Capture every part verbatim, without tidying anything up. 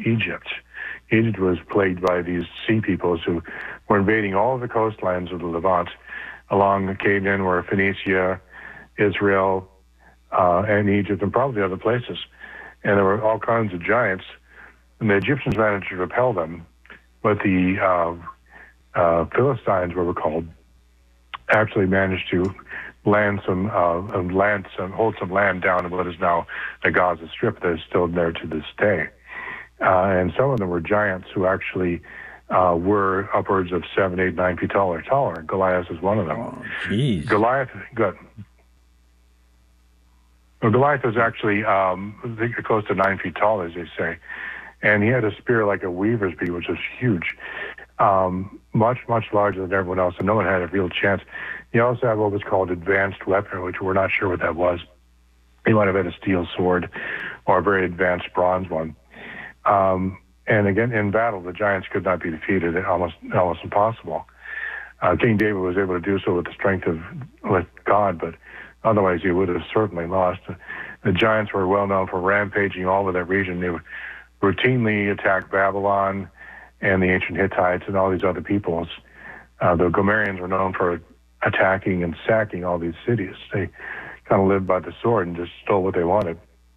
Egypt. Egypt was plagued by these sea peoples who were invading all of the coastlines of the Levant along the Canaan, where Phoenicia, Israel, uh, and Egypt, and probably other places. And there were all kinds of giants, and the Egyptians managed to repel them, but the uh, uh, Philistines, what were called, actually managed to land some, uh, land some, hold some land down in what is now the Gaza Strip that is still there to this day. Uh, and some of them were giants who actually uh, were upwards of seven, eight, nine feet tall or taller. Goliath is one of them. Oh, jeez. Goliath, good. Well, Goliath was actually um, close to nine feet tall, as they say. And he had a spear like a weaver's beak, which was huge. Um, much, much larger than everyone else, and no one had a real chance. He also had what was called advanced weapon, which we're not sure what that was. He might have had a steel sword or a very advanced bronze one. Um, and again, in battle, the giants could not be defeated, almost, almost impossible. Uh, King David was able to do so with the strength of with God, but otherwise he would have certainly lost. The giants were well known for rampaging all over that region. They would routinely attack Babylon and the ancient Hittites and all these other peoples. Uh, the Gomerians were known for attacking and sacking all these cities. They kind of lived by the sword and just stole what they wanted.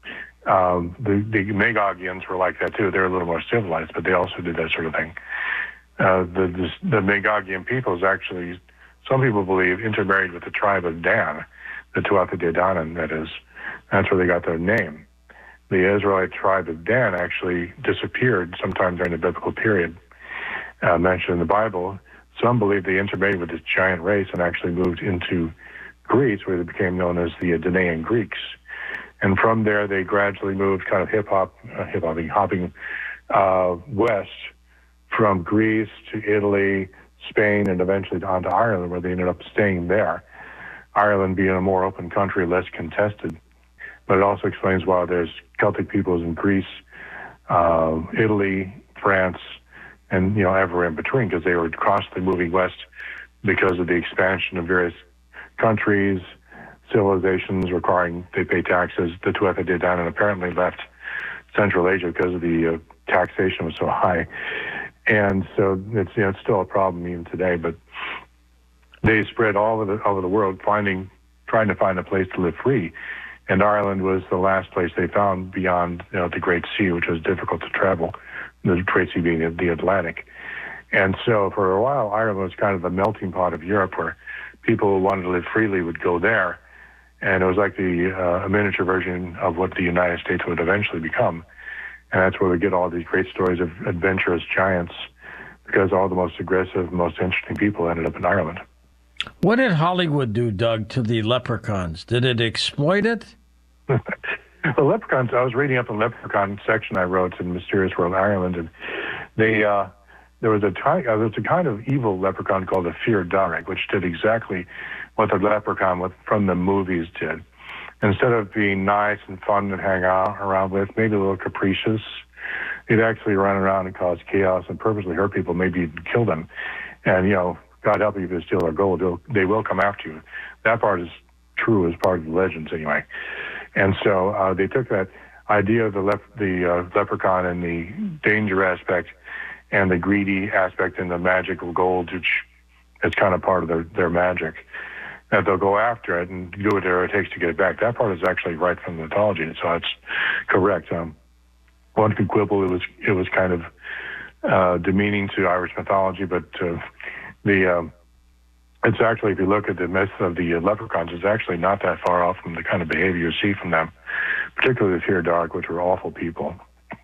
Um, the, the Magogians were like that too. They were a little more civilized, but they also did that sort of thing. Uh, the, the, the Magogian peoples actually, some people believe, intermarried with the tribe of Dan, the Tuatha De Danann, that is. That's where they got their name. The Israelite tribe of Dan actually disappeared sometime during the biblical period uh, mentioned in the Bible. Some believe they intermarried with this giant race and actually moved into Greece, where they became known as the Danaan Greeks. And from there, they gradually moved kind of hip-hop, uh, hip-hopping, hopping uh, west from Greece to Italy, Spain, and eventually on to Ireland, where they ended up staying there. Ireland being a more open country, less contested. But it also explains why there's Celtic peoples in Greece, uh, Italy, France, and, you know, everywhere in between, because they were constantly moving west because of the expansion of various countries, civilizations requiring they pay taxes. The Tuatha De Danann apparently left Central Asia because of the uh, taxation was so high. And so it's, you know, it's still a problem even today, but they spread all over the, over the world, finding, trying to find a place to live free. And Ireland was the last place they found beyond, you know, the Great Sea, which was difficult to travel, the Great Sea being the, the Atlantic. And so for a while, Ireland was kind of the melting pot of Europe, where people who wanted to live freely would go there. And it was like the uh, a miniature version of what the United States would eventually become. And that's where we get all these great stories of adventurous giants, because all the most aggressive, most interesting people ended up in Ireland. What did Hollywood do, Doug, to the leprechauns? Did it exploit it? The leprechauns, I was reading up the leprechaun section I wrote in Mysterious World Ireland, and they, uh, there was a, ty- uh, there was a kind of evil leprechaun called the Fear Darg, which did exactly what the leprechaun with, from the movies did. Instead of being nice and fun to hang out around with, maybe a little capricious, he'd actually run around and cause chaos and purposely hurt people, maybe even kill them. And, you know, God help you if you steal their gold, they'll, they will come after you. That part is true as part of the legends anyway. And so uh, they took that idea of the, lep- the uh, leprechaun and the danger aspect and the greedy aspect and the magical gold, which is kind of part of their, their magic, that they'll go after it and do whatever it takes to get it back. That part is actually right from the mythology, and so it's correct. Um, one could quibble it was it was kind of uh, demeaning to Irish mythology, but uh, the um, it's actually, if you look at the myth of the uh, leprechauns, it's actually not that far off from the kind of behavior you see from them, particularly the Fear Darg, which were awful people.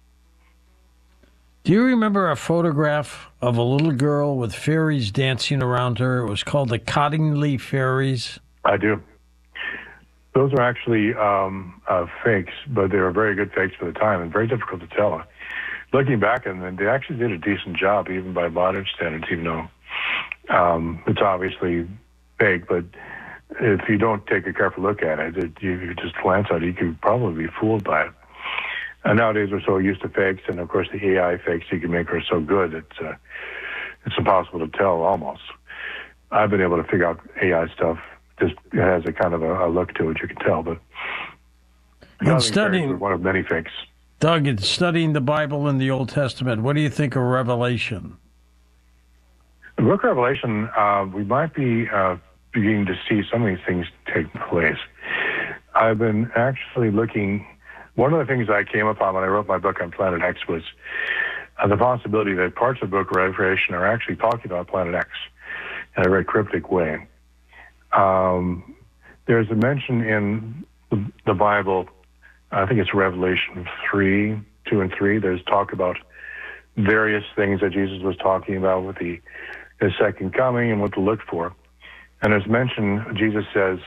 Do you remember a photograph of a little girl with fairies dancing around her? It was called the Cottingley Fairies. I do. Those are actually um, uh, fakes, but they were very good fakes for the time and very difficult to tell. Looking back on them, they actually did a decent job, even by modern standards, even though um, it's obviously fake. But if you don't take a careful look at it, it you, you just glance at it, you could probably be fooled by it. And nowadays we're so used to fakes, and of course the A I fakes you can make are so good it's uh, it's impossible to tell almost. I've been able to figure out A I stuff. Just it has a kind of a, a look to it, you can tell. But and studying one of many fakes. Doug, in studying the Bible and the Old Testament, what do you think of Revelation? The book of Revelation, uh, we might be uh, beginning to see some of these things take place. I've been actually looking, one of the things I came upon when I wrote my book on Planet X was uh, the possibility that parts of the book of Revelation are actually talking about Planet X in a very cryptic way. Um, there's a mention in the, the Bible, I think it's Revelation three, two and three, there's talk about various things that Jesus was talking about with the his second coming and what to look for. And as mentioned, Jesus says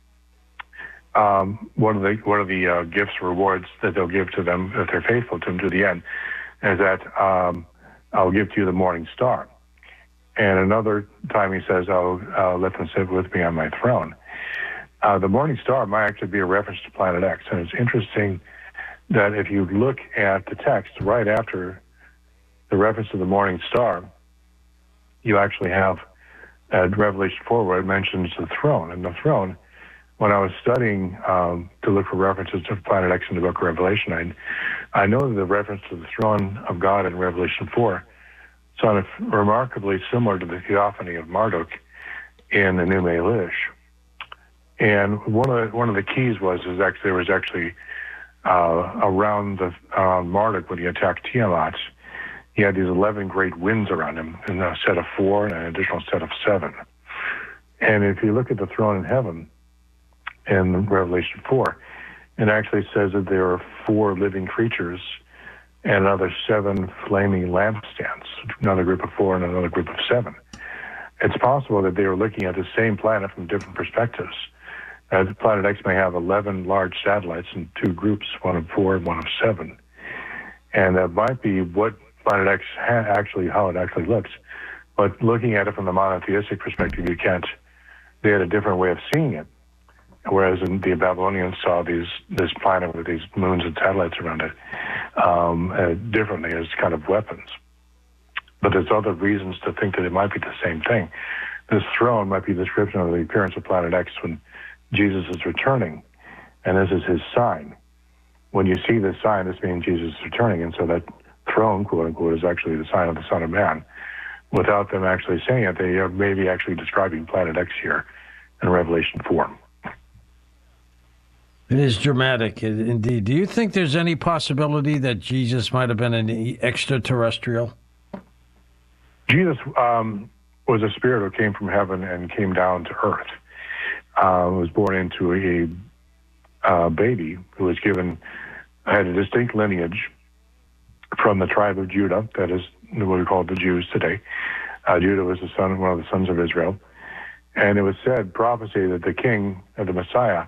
um, one of the one of the uh, gifts, rewards that they'll give to them if they're faithful to him to the end is that um, I'll give to you the morning star. And another time he says, I'll, I'll let them sit with me on my throne. Uh, the morning star might actually be a reference to Planet X. And it's interesting that if you look at the text right after the reference to the morning star, you actually have at Revelation four where it mentions the throne. And the throne, when I was studying um, to look for references to Planet X in the book of Revelation, I, I know that the reference to the throne of God in Revelation four sounded remarkably similar to the theophany of Marduk in the Enuma Elish. And one of the, one of the keys was is actually there was actually uh, around the uh, Marduk when he attacked Tiamat. He had these eleven great winds around him, and a set of four and an additional set of seven. And if you look at the throne in heaven in Revelation four, it actually says that there are four living creatures and another seven flaming lampstands, another group of four and another group of seven. It's possible that they were looking at the same planet from different perspectives. Uh, Planet X may have eleven large satellites in two groups, one of four and one of seven. And that might be what Planet X ha- actually, how it actually looks. But looking at it from the monotheistic perspective, you can't, they had a different way of seeing it. Whereas in the Babylonians saw these this planet with these moons and satellites around it um, uh, differently as kind of weapons. But there's other reasons to think that it might be the same thing. This throne might be a description of the appearance of Planet X when Jesus is returning, and this is his sign. When you see this sign, this means Jesus is returning, and so that throne, quote unquote, is actually the sign of the Son of Man. Without them actually saying it, they are maybe actually describing Planet X here in Revelation four. It is dramatic, indeed. Do you think there's any possibility that Jesus might have been an extraterrestrial? Jesus um, was a spirit who came from heaven and came down to earth. Uh, was born into a uh, baby who was given, had a distinct lineage from the tribe of Judah, that is what we call the Jews today. Uh, Judah was the son, one of the sons of Israel. And it was said, prophecy, that the king, of the Messiah,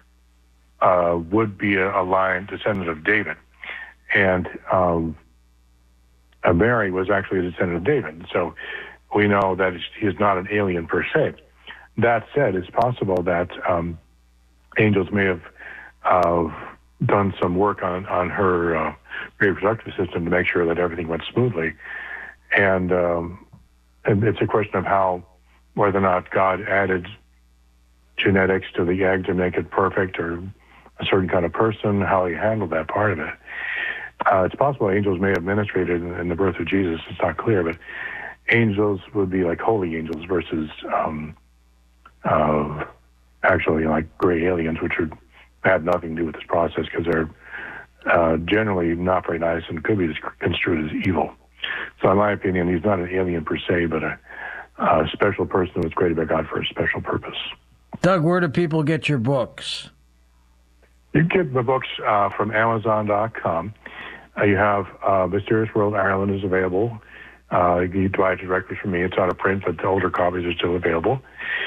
uh, would be a, a line descendant of David. And um, uh, Mary was actually a descendant of David. So we know that he is not an alien per se. That said, it's possible that um, angels may have uh, done some work on, on her uh, reproductive system to make sure that everything went smoothly. And, um, and it's a question of how, whether or not God added genetics to the egg to make it perfect or a certain kind of person, how he handled that part of it. Uh, it's possible angels may have ministrated in, in the birth of Jesus. It's not clear, but angels would be like holy angels versus um, uh, actually like gray aliens, which are, had nothing to do with this process because they're uh, generally not very nice and could be construed as evil. So in my opinion, he's not an alien per se, but a, a special person who was created by God for a special purpose. Doug, where do people get your books? You can get the books uh, from Amazon dot com. Uh, you have uh, Mysterious World Ireland is available. Uh, you can buy it directly from me. It's out of print, but the older copies are still available.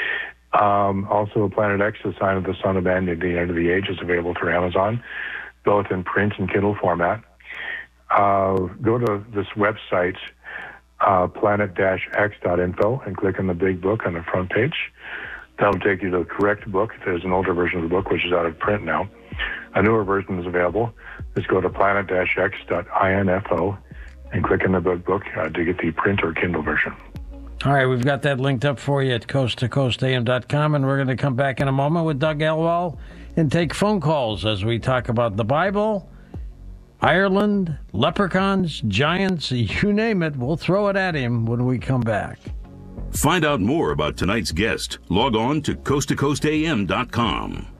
Um, also, Planet X, The Sign of the Son of Man at the End of the Age, is available through Amazon, both in print and Kindle format. Uh, go to this website, uh, planet dash x dot info, and click on the big book on the front page. That'll take you to the correct book. There's an older version of the book, which is out of print now. A newer version is available. Just go to planet dash x dot info and click on the big book uh, to get the print or Kindle version. All right, we've got that linked up for you at coast to coast a m dot com, and we're going to come back in a moment with Doug Elwell and take phone calls as we talk about the Bible Ireland, leprechauns, giants, you name it, we'll throw it at him when we come back. Find out more about tonight's guest. Log on to coast to coast a m dot com.